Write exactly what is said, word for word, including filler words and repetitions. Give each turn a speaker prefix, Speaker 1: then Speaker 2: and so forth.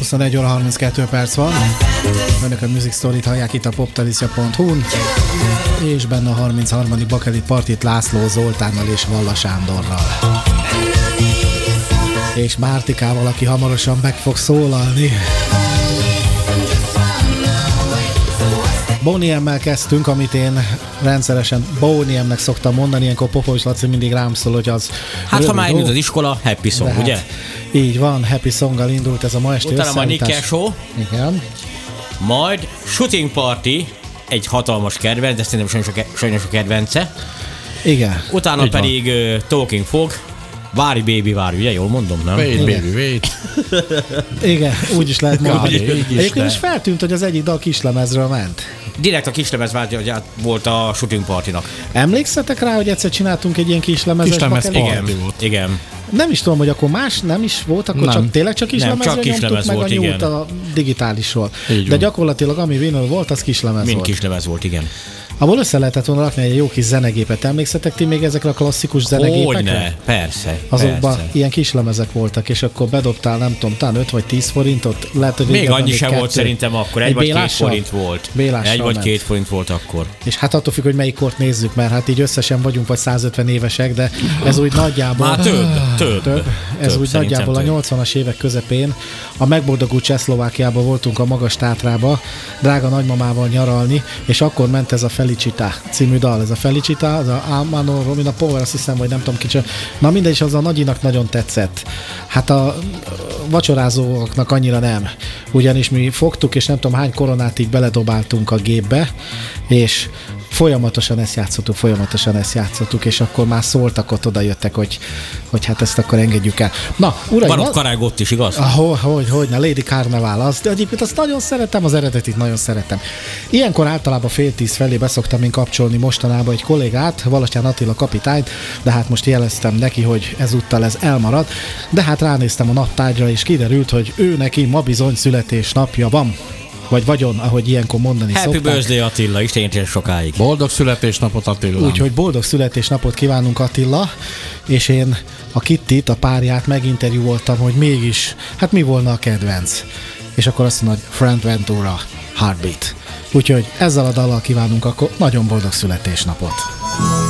Speaker 1: huszonegy óra harminckettő perc van. Önök a Music Story-t hallják itt a poptalicia pont hu-n, és benne a harmincharmadik Bakelit Partit László Zoltánnal és Valla Sándorral. És Mártikával, aki hamarosan meg fog szólalni. Boney M-mel kezdtünk, amit én rendszeresen Boney M-nek szoktam mondani, ilyenkor Popovics Laci mindig rám szól, hogy az...
Speaker 2: Hát ha már indult az iskola, Happy Song, hát, ugye?
Speaker 1: Így van, Happy Songgal indult ez a ma esti
Speaker 2: utána majd Nickel Show.
Speaker 1: Igen.
Speaker 2: Majd Shooting Party, egy hatalmas kedvenc, de szerintem sajnos a, ke- sajnos a kedvence.
Speaker 1: Igen.
Speaker 2: Utána
Speaker 3: így
Speaker 2: pedig uh, Talking Fog, Várj Baby Várj, ugye? Jól mondom, nem?
Speaker 3: Wait, baby, wait.
Speaker 1: Igen, úgy is lehet mondani.
Speaker 3: Egyébként
Speaker 1: is, is feltűnt, hogy az egyik dal kislemezről ment.
Speaker 2: Direkt a kislemez volt a Shooting Party-nak.
Speaker 1: Emlékszetek rá, hogy egyszer csináltunk egy ilyen kislemezes
Speaker 3: Kislemez
Speaker 1: Bakelit?
Speaker 2: Igen,
Speaker 3: volt.
Speaker 2: igen.
Speaker 1: Nem is tudom, hogy akkor más nem is volt, akkor
Speaker 3: Nem.
Speaker 1: csak tényleg csak kislemezre
Speaker 2: csak
Speaker 1: nyomtuk
Speaker 2: kislemez
Speaker 1: meg
Speaker 2: volt,
Speaker 1: a nyúlt
Speaker 2: igen.
Speaker 1: a digitálisról.
Speaker 3: Így
Speaker 1: De
Speaker 3: van.
Speaker 1: gyakorlatilag ami vinyl volt, az kislemez
Speaker 2: Mind
Speaker 1: volt.
Speaker 2: kislemez volt, igen.
Speaker 1: Abból össze lehetett volna rakni egy jó kis zenegépet. Emlékszetek ti még ezekre a klasszikus zenegépekre?
Speaker 2: Hogyne, persze,
Speaker 1: Azokban
Speaker 2: persze.
Speaker 1: ilyen kislemezek voltak, és akkor bedobtál, nem tudom, talán öt vagy tíz forintot. Lehet, hogy
Speaker 2: Még
Speaker 1: régebben
Speaker 2: annyi sem
Speaker 1: kettő.
Speaker 2: volt szerintem akkor, egy,
Speaker 1: Egy
Speaker 2: vagy két
Speaker 1: bélással?
Speaker 2: forint volt.
Speaker 1: Bélással
Speaker 2: Egy vagy
Speaker 1: ment.
Speaker 2: két forint volt akkor.
Speaker 1: És hát attól függ, hogy melyik kort nézzük, mert hát így összesen vagyunk vagy százötven évesek, de ez úgy nagyjából...
Speaker 2: Már több, több.
Speaker 1: több. Ez
Speaker 2: több,
Speaker 1: úgy
Speaker 2: szerintem
Speaker 1: nagyjából a
Speaker 2: több.
Speaker 1: nyolcvanas évek közepén a megboldogult Csehszlovákiában voltunk a Magas Tátrába, drága nagymamával nyaralni, és akkor ment ez a Felicita című dal, ez a Felicita, az a Amano Romina Power, azt hiszem, vagy nem tudom kicsi. Na mindegy, és az a nagyinak nagyon tetszett. Hát a vacsorázóknak annyira nem. Ugyanis mi fogtuk, és nem tudom hány koronát így beledobáltunk a gépbe, és folyamatosan ezt játszottuk, folyamatosan ezt játszottuk, és akkor már szóltak, ott oda jöttek, hogy, hogy hát ezt akkor engedjük el. Na, uraim!
Speaker 2: Van ott karág ott is, igaz?
Speaker 1: Ah, hogy, hogy, hogy, na Lady Carnival, az, de egyébként azt nagyon szeretem, az eredetit nagyon szeretem. Ilyenkor általában fél tíz felé beszoktam én kapcsolni mostanában egy kollégát, Valastyán Attila kapitányt, de hát most jeleztem neki, hogy ezúttal ez elmarad, de hát ránéztem a naptárgyra, és kiderült, hogy ő neki ma bizony születésnapja van. Vagy vagyon, ahogy ilyenkor mondani
Speaker 2: Happy
Speaker 1: szokták.
Speaker 2: birthday Attila, Isten értsen sokáig.
Speaker 3: Boldog születésnapot, Attila.
Speaker 1: Úgyhogy boldog születésnapot kívánunk, Attila, és én a Kittit, a párját meginterjúoltam, hogy mégis, hát mi volna a kedvenc. És akkor azt mondja, hogy Frank Ventura, Heartbeat. Úgyhogy ezzel a dallal kívánunk akkor nagyon boldog születésnapot.